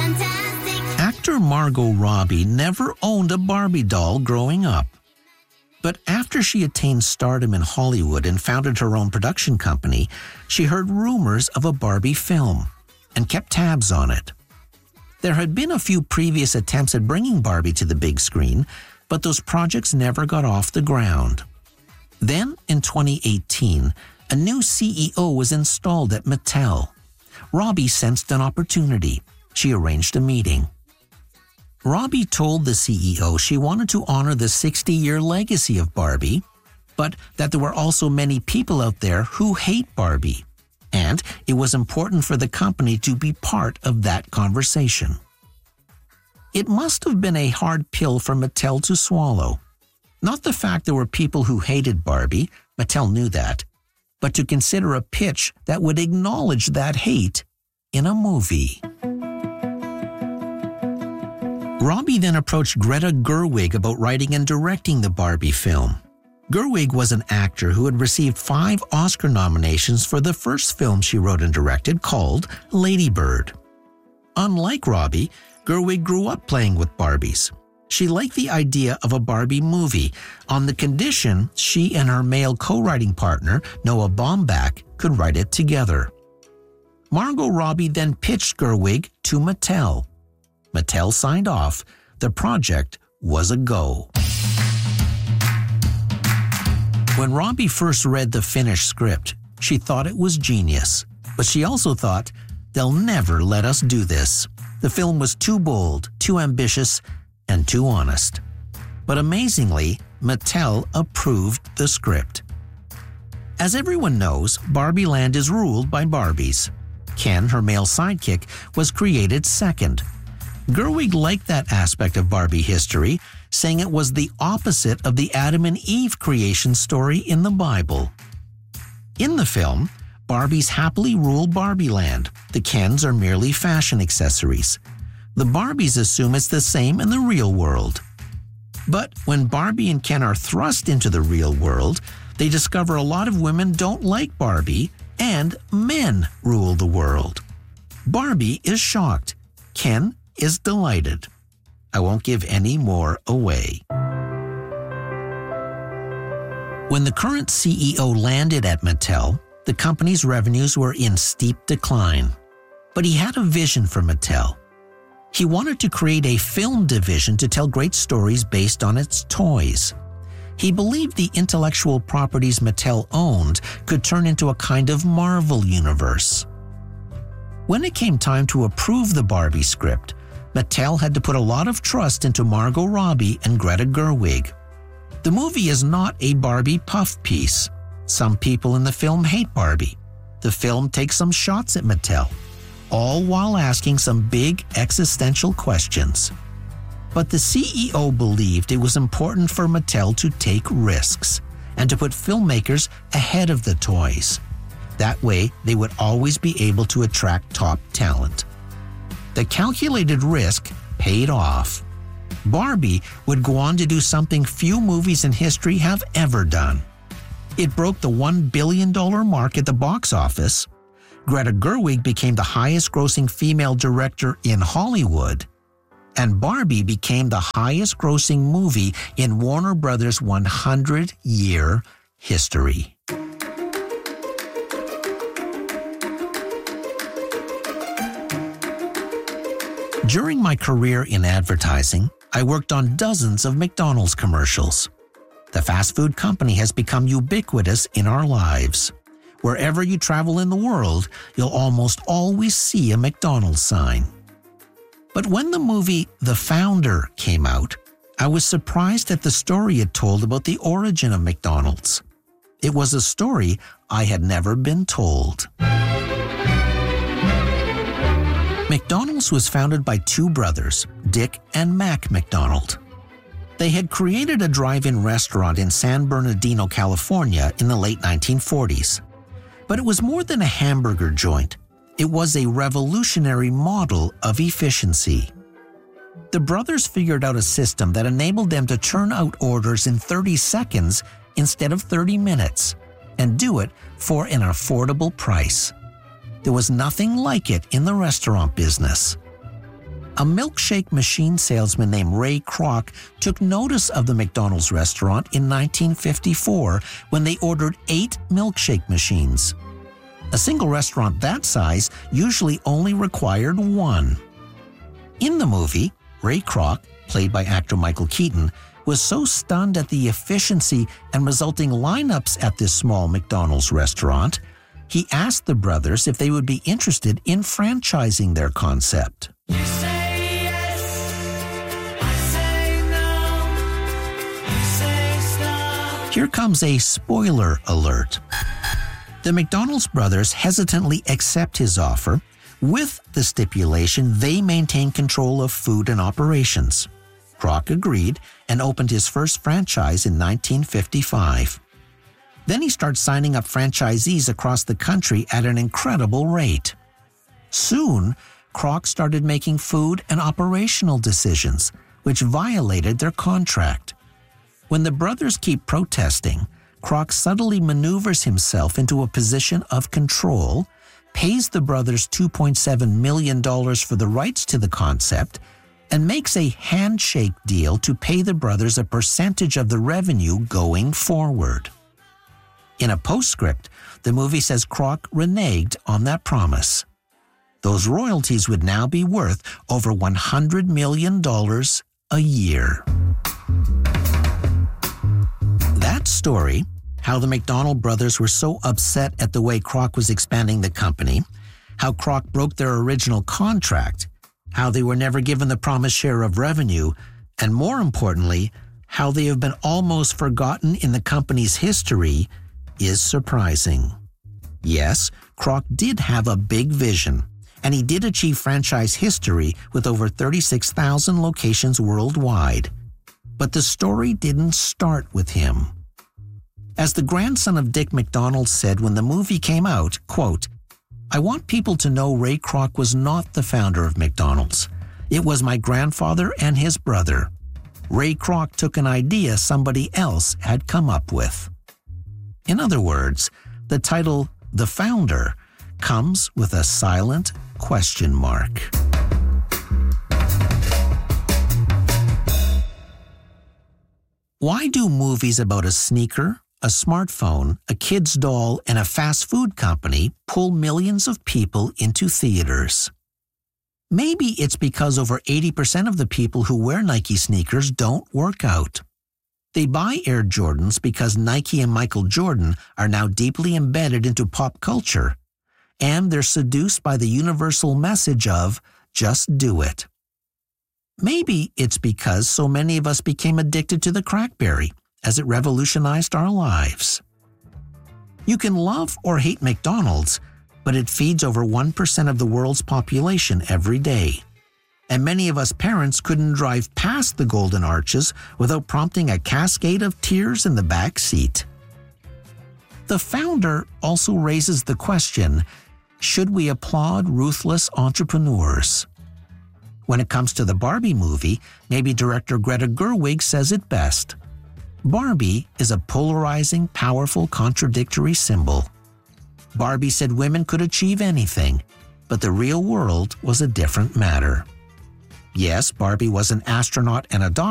Actor Margot Robbie never owned a Barbie doll growing up. But after she attained stardom in Hollywood and founded her own production company, she heard rumors of a Barbie film and kept tabs on it. There had been a few previous attempts at bringing Barbie to the big screen, but those projects never got off the ground. Then, in 2018, a new CEO was installed at Mattel. Robbie sensed an opportunity. She arranged a meeting. Robbie told the CEO she wanted to honor the 60-year legacy of Barbie, but that there were also many people out there who hate Barbie, and it was important for the company to be part of that conversation. It must have been a hard pill for Mattel to swallow. Not the fact there were people who hated Barbie, Mattel knew that, but to consider a pitch that would acknowledge that hate in a movie. Robbie then approached Greta Gerwig about writing and directing the Barbie film. Gerwig was an actor who had received 5 Oscar nominations for the first film she wrote and directed, called Lady Bird. Unlike Robbie, Gerwig grew up playing with Barbies. She liked the idea of a Barbie movie on the condition she and her male co-writing partner, Noah Baumbach, could write it together. Margot Robbie then pitched Gerwig to Mattel. Mattel signed off. The project was a go. When Robbie first read the finished script, she thought it was genius. But she also thought, they'll never let us do this. The film was too bold, too ambitious, and too honest. But amazingly, Mattel approved the script. As everyone knows, Barbie Land is ruled by Barbies. Ken, her male sidekick, was created second. Gerwig liked that aspect of Barbie history, saying it was the opposite of the Adam and Eve creation story in the Bible. In the film, Barbies happily rule Barbie Land. The Kens are merely fashion accessories. The Barbies assume it's the same in the real world. But when Barbie and Ken are thrust into the real world, they discover a lot of women don't like Barbie, and men rule the world. Barbie is shocked. Ken is delighted. I won't give any more away. When the current CEO landed at Mattel, the company's revenues were in steep decline. But he had a vision for Mattel. He wanted to create a film division to tell great stories based on its toys. He believed the intellectual properties Mattel owned could turn into a kind of Marvel universe. When it came time to approve the Barbie script, Mattel had to put a lot of trust into Margot Robbie and Greta Gerwig. The movie is not a Barbie puff piece. Some people in the film hate Barbie. The film takes some shots at Mattel, all while asking some big existential questions. But the CEO believed it was important for Mattel to take risks and to put filmmakers ahead of the toys. That way, they would always be able to attract top talent. The calculated risk paid off. Barbie would go on to do something few movies in history have ever done. It broke the $1 billion mark at the box office. Greta Gerwig became the highest-grossing female director in Hollywood. And Barbie became the highest-grossing movie in Warner Brothers' 100-year history. During my career in advertising, I worked on dozens of McDonald's commercials. The fast food company has become ubiquitous in our lives. Wherever you travel in the world, you'll almost always see a McDonald's sign. But when the movie The Founder came out, I was surprised at the story it told about the origin of McDonald's. It was a story I had never been told. McDonald's was founded by 2 brothers, Dick and Mac McDonald. They had created a drive-in restaurant in San Bernardino, California in the late 1940s. But it was more than a hamburger joint. It was a revolutionary model of efficiency. The brothers figured out a system that enabled them to churn out orders in 30 seconds instead of 30 minutes, and do it for an affordable price. There was nothing like it in the restaurant business. A milkshake machine salesman named Ray Kroc took notice of the McDonald's restaurant in 1954 when they ordered 8 milkshake machines. A single restaurant that size usually only required 1. In the movie, Ray Kroc, played by actor Michael Keaton, was so stunned at the efficiency and resulting lineups at this small McDonald's restaurant, he asked the brothers if they would be interested in franchising their concept. You say yes, I say no, you say stop. Here comes a spoiler alert. The McDonald's brothers hesitantly accept his offer, with the stipulation they maintain control of food and operations. Kroc agreed and opened his first franchise in 1955. Then he starts signing up franchisees across the country at an incredible rate. Soon, Kroc started making food and operational decisions, which violated their contract. When the brothers keep protesting, Kroc subtly maneuvers himself into a position of control, pays the brothers $2.7 million for the rights to the concept, and makes a handshake deal to pay the brothers a percentage of the revenue going forward. In a postscript, the movie says Kroc reneged on that promise. Those royalties would now be worth over $100 million a year. That story, how the McDonald brothers were so upset at the way Kroc was expanding the company, how Kroc broke their original contract, how they were never given the promised share of revenue, and more importantly, how they have been almost forgotten in the company's history, is surprising. Yes, Kroc did have a big vision, and he did achieve franchise history with over 36,000 locations worldwide. But the story didn't start with him. As the grandson of Dick McDonald said when the movie came out, quote, "I want people to know Ray Kroc was not the founder of McDonald's. It was my grandfather and his brother. Ray Kroc took an idea somebody else had come up with." In other words, the title The Founder comes with a silent question mark. Why do movies about a sneaker, a smartphone, a kid's doll, and a fast food company pull millions of people into theaters? Maybe it's because over 80% of the people who wear Nike sneakers don't work out. They buy Air Jordans because Nike and Michael Jordan are now deeply embedded into pop culture, and they're seduced by the universal message of just do it. Maybe it's because so many of us became addicted to the crackberry as it revolutionized our lives. You can love or hate McDonald's, but it feeds over 1% of the world's population every day. And many of us parents couldn't drive past the Golden Arches without prompting a cascade of tears in the back seat. The founder also raises the question, should we applaud ruthless entrepreneurs? When it comes to the Barbie movie, maybe director Greta Gerwig says it best. Barbie is a polarizing, powerful, contradictory symbol. Barbie said women could achieve anything, but the real world was a different matter. Yes, Barbie was an astronaut and a doctor,